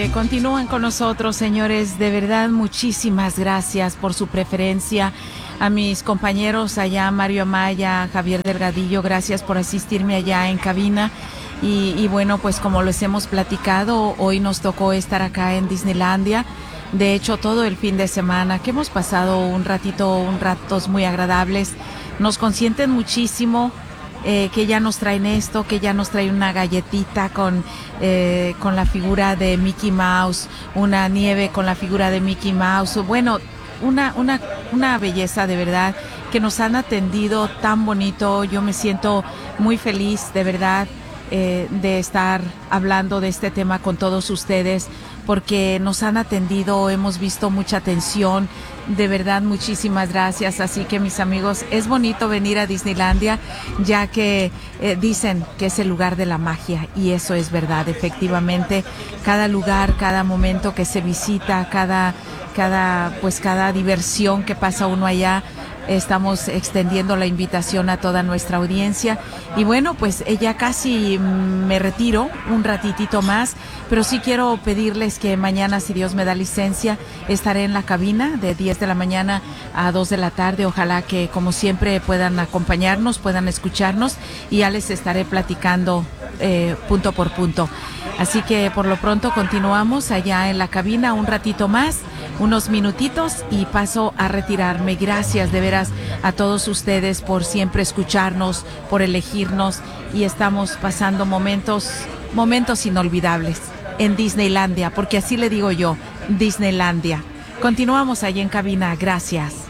que continúan con nosotros, señores. De verdad, muchísimas gracias por su preferencia. A mis compañeros allá, Mario Amaya, Javier Delgadillo, gracias por asistirme allá en cabina. Y bueno, pues como les hemos platicado, hoy nos tocó estar acá en Disneylandia. De hecho, todo el fin de semana que hemos pasado ratos muy agradables. Nos consienten muchísimo. Que ya nos traen esto, que ya nos traen una galletita con la figura de Mickey Mouse, una nieve con la figura de Mickey Mouse. Bueno, una belleza de verdad, que nos han atendido tan bonito. Yo me siento muy feliz de verdad de estar hablando de este tema con todos ustedes, porque nos han atendido, hemos visto mucha atención. De verdad, muchísimas gracias. Así que, mis amigos, es bonito venir a Disneylandia, ya que dicen que es el lugar de la magia, y eso es verdad. Efectivamente, cada lugar, cada momento que se visita, cada diversión que pasa uno allá, estamos extendiendo la invitación a toda nuestra audiencia. Y bueno, pues ya casi me retiro un ratitito más, pero sí quiero pedirles que mañana, si Dios me da licencia, estaré en la cabina de 10 de la mañana a 2 de la tarde. Ojalá que, como siempre, puedan acompañarnos, puedan escucharnos, y ya les estaré platicando punto por punto. Así que por lo pronto continuamos allá en la cabina un ratito más, unos minutitos, y paso a retirarme. Gracias de veras a todos ustedes por siempre escucharnos, por elegirnos, y estamos pasando momentos inolvidables en Disneylandia, porque así le digo yo, Disneylandia. Continuamos allí en cabina. Gracias.